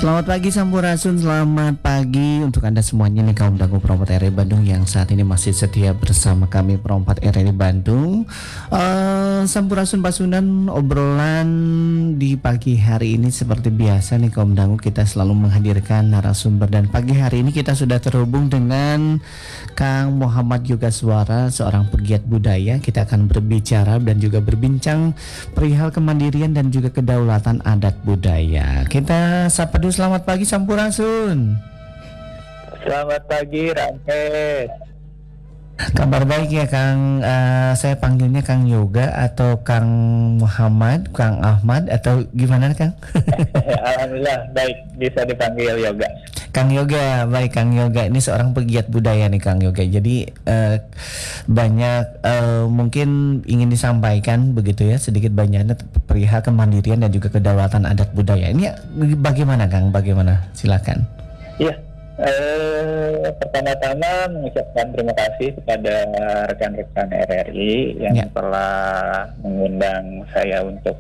Selamat pagi Sampurasun, selamat pagi untuk Anda semuanya nih kaum dangu Perompat RRI Bandung yang saat ini masih setia bersama kami Perompat RRI Bandung. Sampurasun Pasundan, obrolan di pagi hari ini seperti biasa nih kaum dangu, kita selalu menghadirkan narasumber, dan pagi hari ini kita sudah terhubung dengan Kang Muhammad Yoga Suara, seorang pegiat budaya. Kita akan berbicara dan juga berbincang perihal kemandirian dan juga kedaulatan adat budaya. Kita sapa dulu, selamat pagi Sampurasun. Selamat pagi Ramhes. Kabar baik ya Kang, saya panggilnya Kang Yoga atau Kang Muhammad, Kang Ahmad atau gimana Kang? Alhamdulillah baik, bisa dipanggil Yoga. Kang Yoga, baik Kang Yoga ini seorang pegiat budaya nih Kang Yoga. Jadi banyak mungkin ingin disampaikan begitu ya, sedikit banyaknya perihal kemandirian dan juga kedaulatan adat budaya. Ini bagaimana Kang? Bagaimana? Silakan. Iya. Pertama-tama mengucapkan terima kasih kepada rekan-rekan RRI yang telah mengundang saya untuk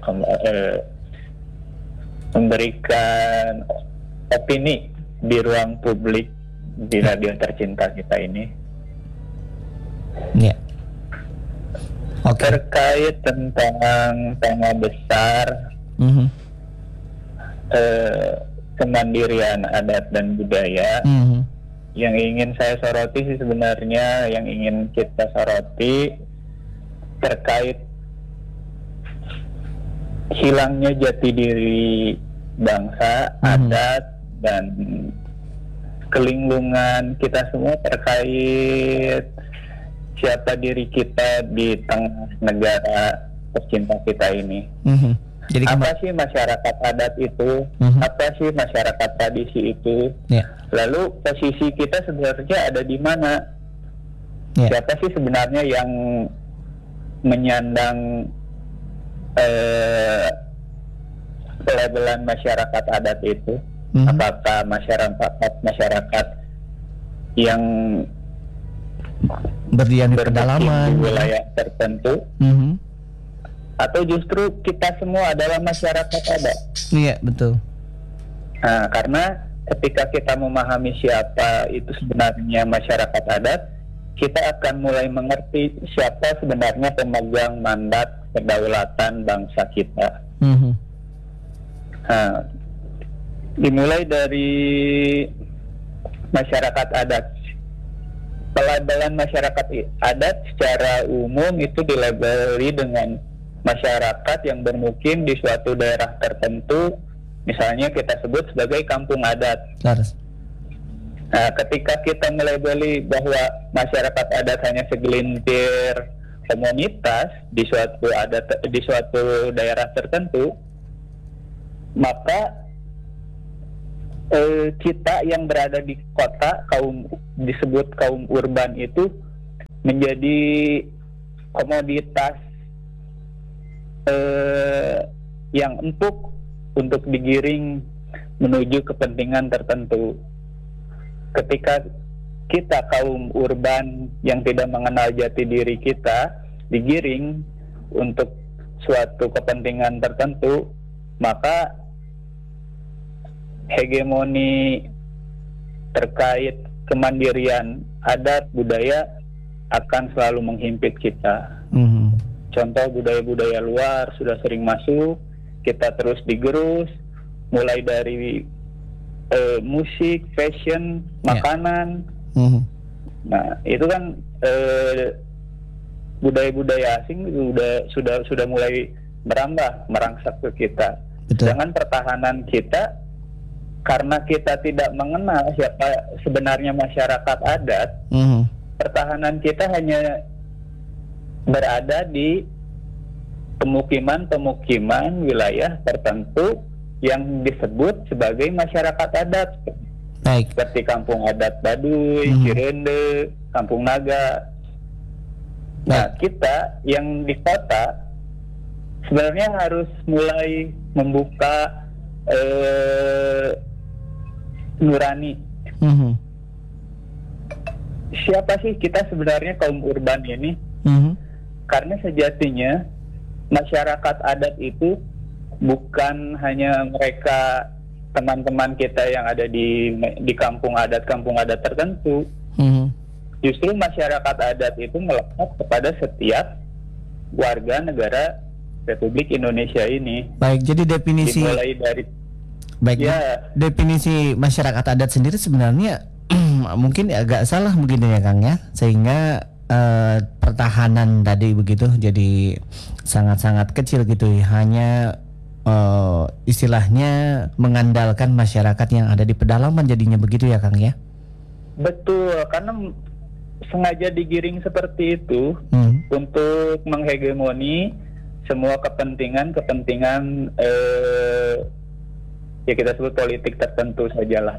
memberikan opini di ruang publik di radio tercinta kita ini. Ya. Oke. Terkait tentang tema besar kemandirian adat dan budaya, yang ingin saya soroti sih sebenarnya, yang ingin kita soroti terkait hilangnya jati diri bangsa, adat, dan kelinglungan kita semua terkait siapa diri kita di tengah negara tercinta kita ini. Jadi apa sih masyarakat adat itu? Apa sih masyarakat tradisi itu? Lalu posisi kita sebenarnya ada di mana? Siapa sih sebenarnya yang menyandang pelabelan masyarakat adat itu? Apakah masyarakat yang berdiam di pedalaman, di wilayah tertentu? Atau justru kita semua adalah masyarakat adat? Iya, betul. Nah, karena ketika kita memahami siapa itu sebenarnya masyarakat adat, kita akan mulai mengerti siapa sebenarnya pemegang mandat kedaulatan bangsa kita. Nah, dimulai dari masyarakat adat. Pelabelan masyarakat adat secara umum itu dilabeli dengan masyarakat yang bermukim di suatu daerah tertentu, misalnya kita sebut sebagai kampung adat. Nah, ketika kita melabeli bahwa masyarakat adat hanya segelintir komunitas di suatu daerah tertentu, maka kita yang berada di kota, disebut kaum urban itu menjadi komoditas yang empuk untuk digiring menuju kepentingan tertentu. Ketika kita kaum urban yang tidak mengenal jati diri kita digiring untuk suatu kepentingan tertentu, maka hegemoni terkait kemandirian adat budaya akan selalu menghimpit kita. Contoh budaya-budaya luar sudah sering masuk, kita terus digerus, mulai dari musik, fashion, makanan. Nah, itu kan budaya-budaya asing sudah mulai merangsek ke kita. Sedangkan pertahanan kita, karena kita tidak mengenal siapa sebenarnya masyarakat adat, pertahanan kita hanya berada di pemukiman wilayah tertentu yang disebut sebagai masyarakat adat. Seperti kampung adat Baduy, Cirende, Kampung Naga. Nah, kita yang di kota sebenarnya harus mulai membuka nurani. Siapa sih kita sebenarnya kaum urban ini? Karena sejatinya masyarakat adat itu bukan hanya mereka teman-teman kita yang ada di kampung adat tertentu, justru masyarakat adat itu melekat kepada setiap warga negara Republik Indonesia ini. Baik, jadi definisi dimulai dari definisi masyarakat adat sendiri sebenarnya mungkin agak salah begini ya Kang ya, sehingga pertahanan tadi begitu jadi sangat-sangat kecil gitu ya, hanya istilahnya mengandalkan masyarakat yang ada di pedalaman jadinya begitu ya Kang ya. Betul, karena sengaja digiring seperti itu untuk menghegemoni semua kepentingan ya kita sebut politik tertentu sajalah.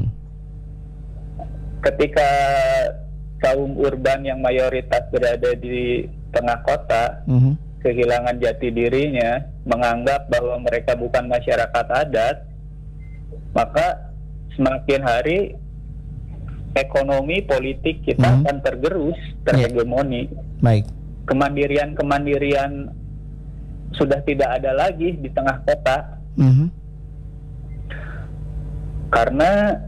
Ketika kaum urban yang mayoritas berada di tengah kota kehilangan jati dirinya, menganggap bahwa mereka bukan masyarakat adat, maka semakin hari ekonomi politik kita akan terhegemoni. Baik. Kemandirian sudah tidak ada lagi di tengah kota. Karena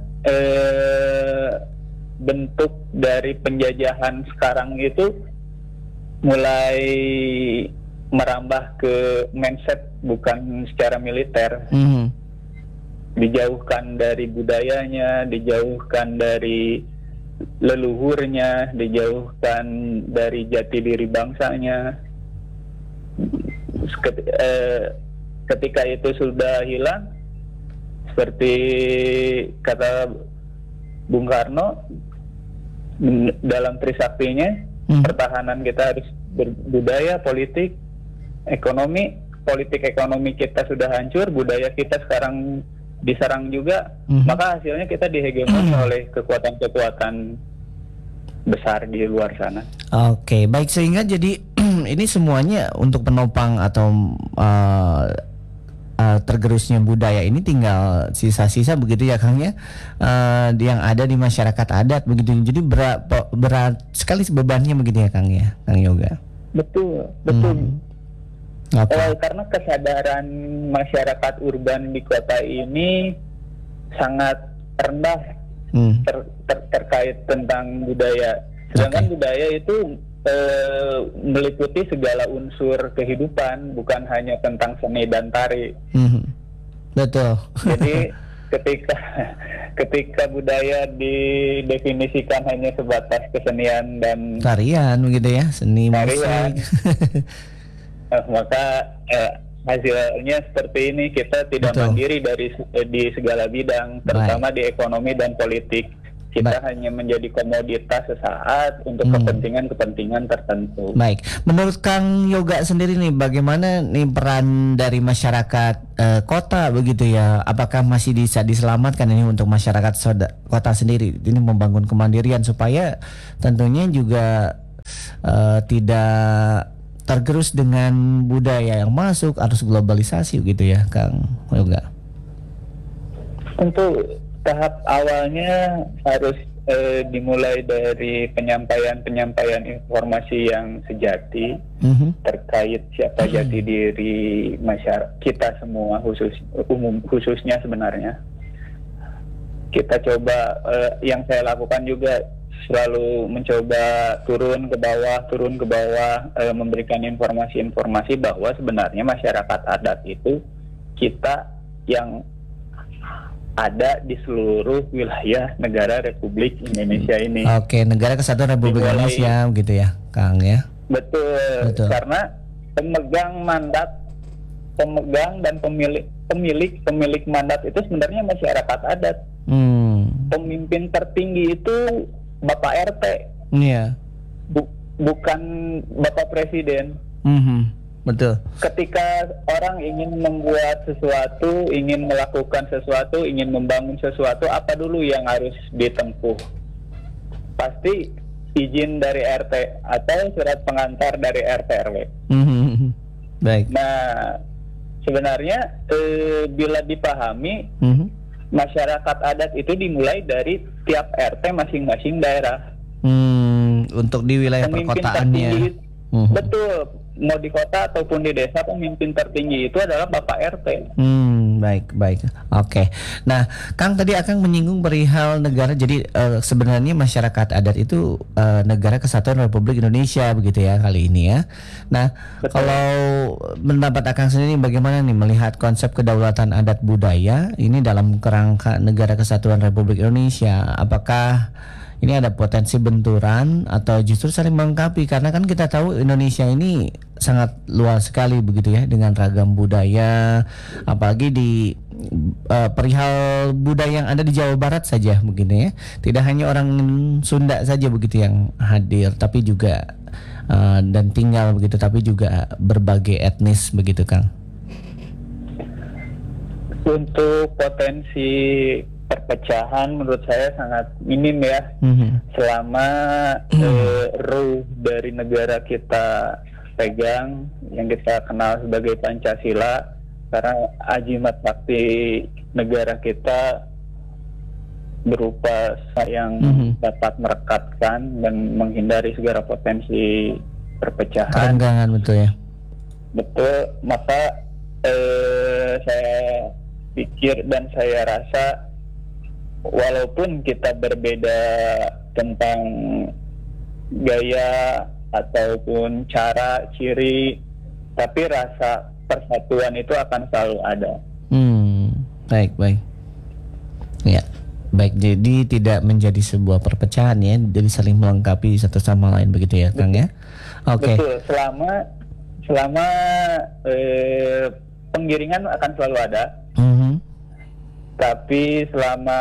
bentuk dari penjajahan sekarang itu mulai merambah ke mindset bukan secara militer. Dijauhkan dari budayanya, dijauhkan dari leluhurnya, dijauhkan dari jati diri bangsanya. Ketika itu sudah hilang, seperti kata Bung Karno dalam Trisaktinya, pertahanan kita harus berbudaya, politik, ekonomi. Politik ekonomi kita sudah hancur, budaya kita sekarang diserang juga, maka hasilnya kita dihegemoni oleh kekuatan-kekuatan besar di luar sana. Oke, baik, sehingga jadi ini semuanya untuk penopang atau tergerusnya budaya ini tinggal sisa-sisa begitu ya Kang ya, yang ada di masyarakat adat begitu. Jadi berat sekali bebannya begitu ya Kang ya, Kang Yoga. Betul. Karena kesadaran masyarakat urban di kota ini sangat rendah terkait tentang budaya. Sedangkan budaya itu meliputi segala unsur kehidupan, bukan hanya tentang seni dan tari. Betul. Jadi ketika budaya didefinisikan hanya sebatas kesenian dan tarian begitu ya, seni musik. Maka hasilnya seperti ini, kita tidak mandiri di segala bidang, terutama di ekonomi dan politik. Kita hanya menjadi komoditas sesaat untuk kepentingan tertentu. Baik, menurut Kang Yoga sendiri nih, bagaimana nih peran dari masyarakat kota begitu ya? Apakah masih bisa diselamatkan ini untuk masyarakat kota sendiri? Ini membangun kemandirian supaya tentunya juga tidak tergerus dengan budaya yang masuk, arus globalisasi gitu ya Kang Yoga. Untuk tahap awalnya harus dimulai dari penyampaian informasi yang sejati terkait siapa jati diri masyarakat kita semua, khususnya sebenarnya. Kita coba, yang saya lakukan juga selalu mencoba turun ke bawah, memberikan informasi bahwa sebenarnya masyarakat adat itu kita yang ada di seluruh wilayah negara Republik Indonesia ini. Oke, Negara Kesatuan Republik Indonesia gitu ya, Kang ya. Betul. Karena pemegang dan pemilik mandat itu sebenarnya masyarakat adat. Pemimpin tertinggi itu Bapak RT. Iya. Bukan Bapak Presiden. Betul. Ketika orang ingin membuat sesuatu, ingin melakukan sesuatu, ingin membangun sesuatu, apa dulu yang harus ditempuh? Pasti izin dari RT atau surat pengantar dari RT RW. Baik. Nah, sebenarnya bila dipahami, masyarakat adat itu dimulai dari tiap RT masing-masing daerah. Untuk di wilayah perkotaannya. Betul. mau di kota ataupun di desa, pemimpin tertinggi itu adalah Bapak RT. Baik. Oke. Nah, Kang tadi Akang menyinggung perihal negara. Jadi sebenarnya masyarakat adat itu negara kesatuan Republik Indonesia begitu ya kali ini ya. Nah, Betul. kalau pendapat Akang sendiri bagaimana nih melihat konsep kedaulatan adat budaya ini dalam kerangka negara kesatuan Republik Indonesia? Apakah ini ada potensi benturan atau justru saling melengkapi, karena kan kita tahu Indonesia ini sangat luas sekali begitu ya dengan ragam budaya, apalagi di perihal budaya yang ada di Jawa Barat saja begini ya. Tidak hanya orang Sunda saja begitu yang hadir, tapi juga dan tinggal begitu, tapi juga berbagai etnis begitu, Kang. Untuk potensi perpecahan menurut saya sangat minim ya, selama ruh dari negara kita pegang yang kita kenal sebagai Pancasila, karena ajimat bakti negara kita berupa yang dapat merekatkan dan menghindari segala potensi perpecahan. Kerenggangan, betul ya. Betul, maka saya pikir dan saya rasa walaupun kita berbeda tentang gaya ataupun cara, ciri, tapi rasa persatuan itu akan selalu ada. Baik. Ya, baik. Jadi tidak menjadi sebuah perpecahan ya, jadi saling melengkapi satu sama lain begitu ya, Kang ya. Oke. Betul. Selama penggiringan akan selalu ada. Tapi selama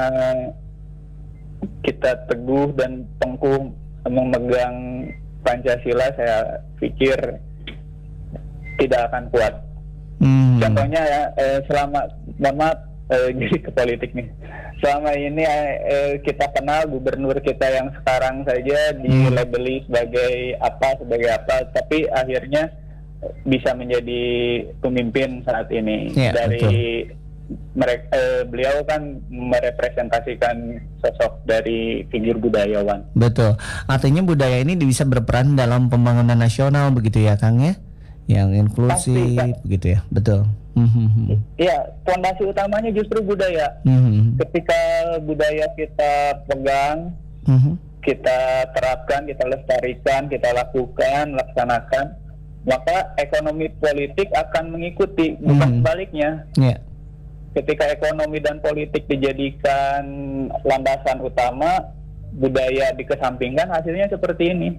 kita teguh dan tengkuh memegang Pancasila, saya pikir tidak akan kuat. Contohnya ya, selama, mohon maaf, jadi ke politik nih. Selama ini kita kenal gubernur kita yang sekarang saja dilabeli sebagai apa, tapi akhirnya bisa menjadi pemimpin saat ini. Ya, dari betul. Beliau kan merepresentasikan sosok dari figur budayawan. Betul. Artinya budaya ini bisa berperan dalam pembangunan nasional begitu ya, Kang ya, yang inklusif. Pasti, begitu ya, betul. Iya, fondasi utamanya justru budaya. Ketika budaya kita pegang, kita terapkan, kita lestarikan, kita laksanakan, maka ekonomi politik akan mengikuti, bukan sebaliknya. Yeah. Ketika ekonomi dan politik dijadikan landasan utama, budaya dikesampingkan, hasilnya seperti ini.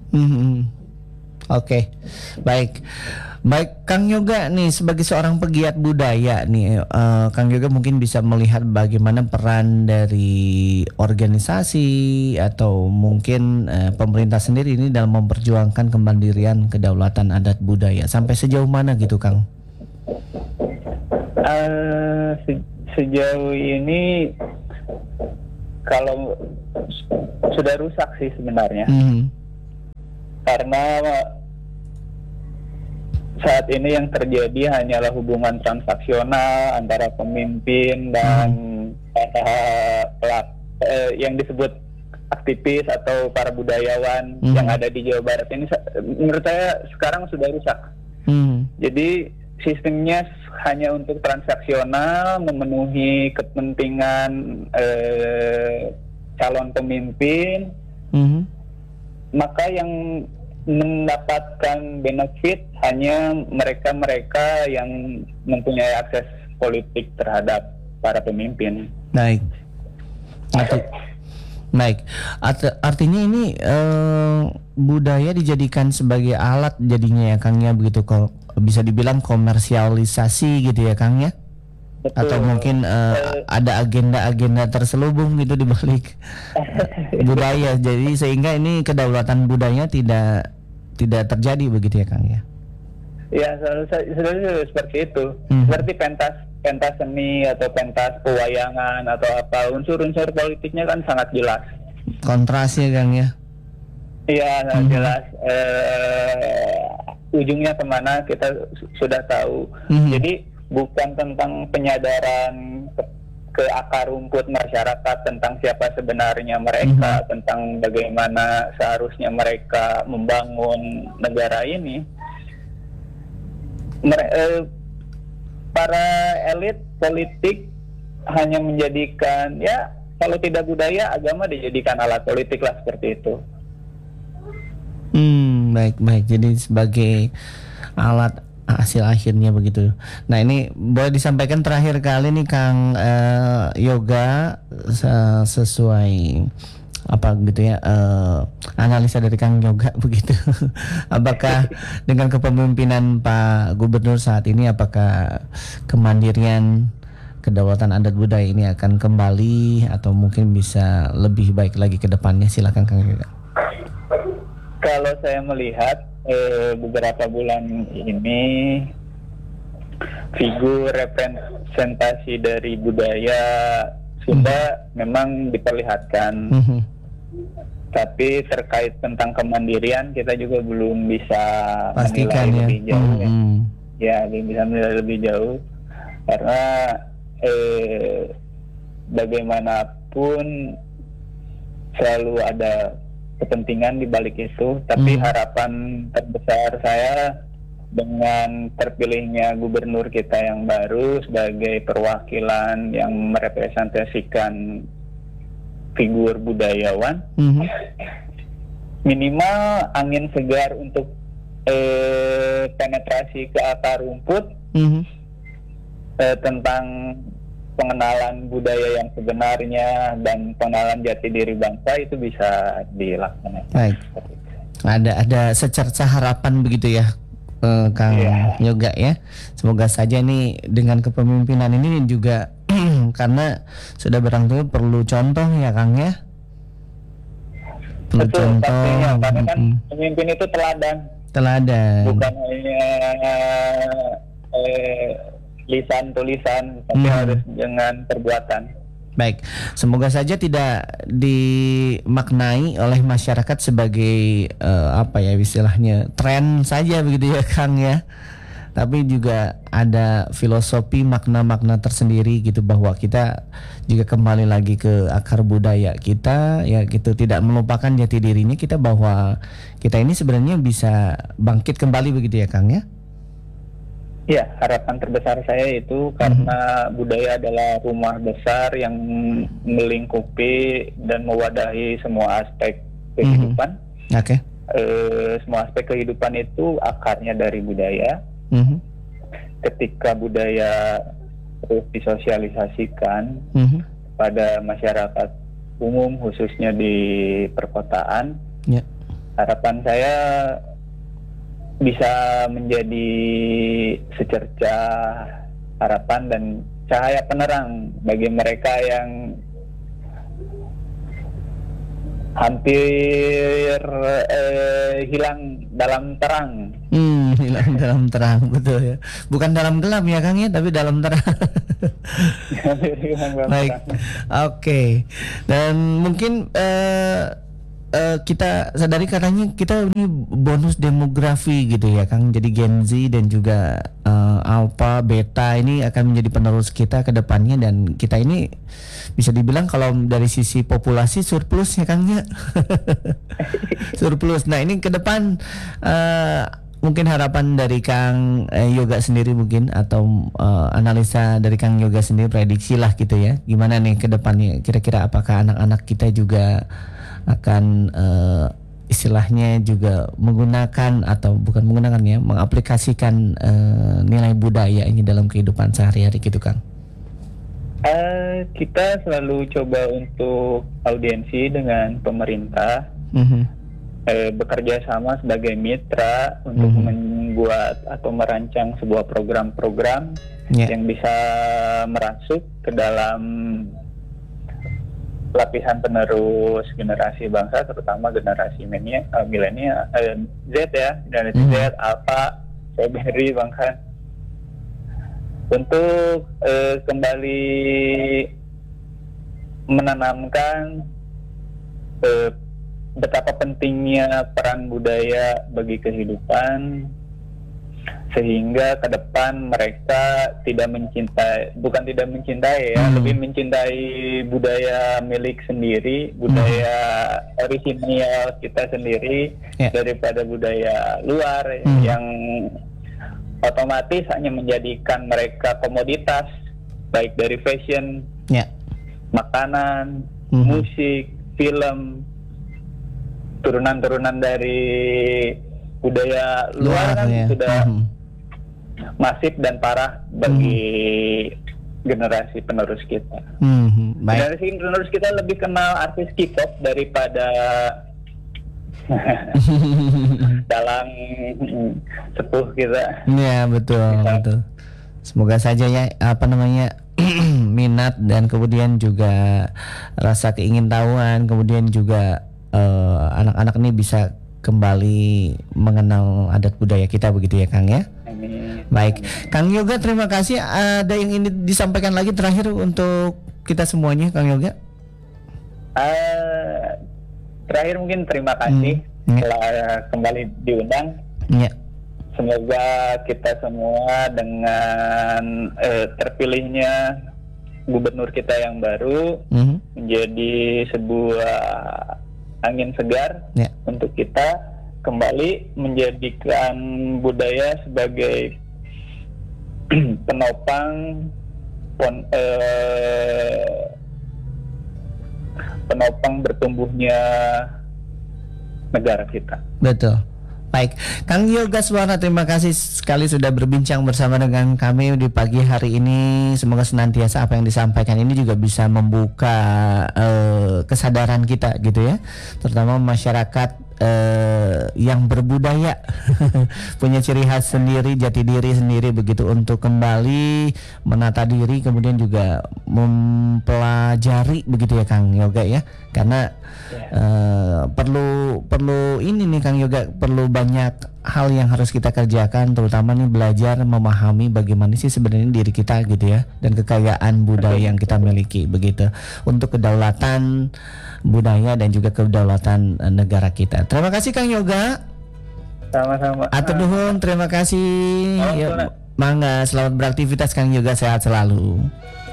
Oke. Baik, Kang Yoga nih sebagai seorang pegiat budaya nih, Kang Yoga mungkin bisa melihat bagaimana peran dari organisasi atau mungkin pemerintah sendiri ini dalam memperjuangkan kemandirian kedaulatan adat budaya. Sampai sejauh mana gitu, Kang? Sejauh ini kalau sudah rusak sih sebenarnya. Karena saat ini yang terjadi hanyalah hubungan transaksional antara pemimpin dan yang disebut aktivis atau para budayawan yang ada di Jawa Barat ini. Menurut saya sekarang sudah rusak. Jadi sistemnya hanya untuk transaksional, memenuhi kepentingan calon pemimpin. Maka yang mendapatkan benefit hanya mereka-mereka yang mempunyai akses politik terhadap para pemimpin. Baik. Artinya ini budaya dijadikan sebagai alat jadinya ya, Kang ya, begitu, kalau bisa dibilang komersialisasi gitu ya, Kang ya. Betul. Atau mungkin ada agenda-agenda terselubung gitu di balik budaya. Jadi sehingga ini kedaulatan budaya tidak terjadi begitu ya, Kang ya. Ya, selalu seperti itu. Seperti pentas seni atau pentas pewayangan atau apa, unsur-unsur politiknya kan sangat jelas. Kontras ya, Kang ya. Iya, jelas. Ujungnya kemana kita sudah tahu. Jadi bukan tentang penyadaran ke akar rumput masyarakat tentang siapa sebenarnya mereka, tentang bagaimana seharusnya mereka membangun negara ini. para elit politik hanya menjadikan, ya kalau tidak budaya, agama dijadikan alat politik lah, seperti itu. Baik. Jadi sebagai alat hasil akhirnya begitu. Nah, ini boleh disampaikan terakhir kali nih Kang Yoga, sesuai apa gitu ya, analisa dari Kang Yoga begitu. Apakah dengan kepemimpinan Pak Gubernur saat ini, apakah kemandirian kedaulatan adat budaya ini akan kembali atau mungkin bisa lebih baik lagi ke depannya? Silakan Kang Yoga. Kalau saya melihat beberapa bulan ini, figur representasi dari budaya Sunda memang diperlihatkan. Tapi terkait tentang kemandirian, kita juga belum bisa pastikan menilai lebih jauh. Ya, belum bisa menilai lebih jauh karena bagaimanapun selalu ada kepentingan di balik itu. Tapi harapan terbesar saya dengan terpilihnya gubernur kita yang baru sebagai perwakilan yang merepresentasikan figur budayawan, minimal angin segar untuk penetrasi ke akar rumput tentang pengenalan budaya yang sebenarnya dan pengenalan jati diri bangsa itu bisa dilaksanakan. Baik. Ada secerca harapan begitu ya, Kang Yoga ya. Semoga saja nih dengan kepemimpinan ini juga karena sudah barangkali perlu contoh ya Kang ya. Perlu betul, contoh. Pastinya, karena kan pemimpin itu teladan. Bukan hanya lisan tulisan, tapi harus dengan perbuatan. Baik, semoga saja tidak dimaknai oleh masyarakat sebagai apa ya istilahnya tren saja begitu ya Kang ya. Tapi juga ada filosofi makna-makna tersendiri gitu, bahwa kita juga kembali lagi ke akar budaya kita ya gitu, tidak melupakan jati dirinya kita, bahwa kita ini sebenarnya bisa bangkit kembali begitu ya Kang ya. Ya, harapan terbesar saya itu karena budaya adalah rumah besar yang melingkupi dan mewadahi semua aspek kehidupan. Oke. Semua aspek kehidupan itu akarnya dari budaya. Ketika budaya terus disosialisasikan pada masyarakat umum, khususnya di perkotaan, harapan saya bisa menjadi secerca harapan dan cahaya penerang bagi mereka yang hampir hilang dalam terang. Hilang dalam terang, betul ya. Bukan dalam gelap ya Kang ya, tapi dalam terang. Baik, oke. Dan mungkin kita sadari katanya kita ini bonus demografi gitu ya Kang. Jadi Gen Z dan juga Alpha, Beta ini akan menjadi penerus kita ke depannya, dan kita ini bisa dibilang kalau dari sisi populasi surplus ya Kang ya. Surplus. Nah, ini ke depan mungkin harapan dari Kang Yoga sendiri mungkin, atau analisa dari Kang Yoga sendiri, prediksi lah gitu ya. Gimana nih ke depannya, kira-kira apakah anak-anak kita juga akan istilahnya juga menggunakan atau bukan menggunakan ya, mengaplikasikan nilai budaya ini dalam kehidupan sehari-hari gitu Kang? Kita selalu coba untuk audiensi dengan pemerintah, bekerja sama sebagai mitra untuk membuat atau merancang sebuah program-program yang bisa merasuk ke dalam lapisan penerus generasi bangsa, terutama generasi milenial, Z ya, generasi Z, Alpha, Strawberry bahkan, untuk kembali menanamkan betapa pentingnya peran budaya bagi kehidupan, sehingga ke depan mereka bukan tidak mencintai ya, lebih mencintai budaya milik sendiri, budaya orisinil kita sendiri daripada budaya luar yang otomatis hanya menjadikan mereka komoditas, baik dari fashion, Ya. makanan, musik, film, turunan-turunan dari budaya luar kan ya. sudah masif dan parah bagi generasi penerus kita. Baik. Generasi penerus kita lebih kenal artis K-pop daripada dalang sepuh kita. Ya, betul. Semoga saja ya minat dan kemudian juga rasa keingintahuan, kemudian juga anak-anak ini bisa kembali mengenal adat budaya kita begitu ya Kang ya. Amin. Baik, Kang Yoga terima kasih. Ada yang ingin disampaikan lagi terakhir untuk kita semuanya, Kang Yoga? Terakhir mungkin terima kasih telah kembali diundang. Ya. Semoga kita semua dengan terpilihnya gubernur kita yang baru menjadi sebuah angin segar untuk kita kembali menjadikan budaya sebagai penopang bertumbuhnya negara kita. Betul. Baik, Kang Yoga Suwana, terima kasih sekali sudah berbincang bersama dengan kami di pagi hari ini. Semoga senantiasa apa yang disampaikan ini juga bisa membuka kesadaran kita gitu ya, terutama masyarakat yang berbudaya punya ciri khas sendiri, jati diri sendiri begitu, untuk kembali menata diri, kemudian juga mempelajari begitu ya Kang Yoga ya, karena perlu ini nih Kang Yoga, perlu banyak hal yang harus kita kerjakan, terutama nih belajar memahami bagaimana sih sebenarnya diri kita gitu ya, dan kekayaan budaya yang kita miliki begitu, untuk kedaulatan budaya dan juga kedaulatan negara kita. Terima kasih Kang Yoga. Sama-sama. Atur nuhun, terima kasih. Mangga, selamat beraktivitas Kang Yoga, sehat selalu.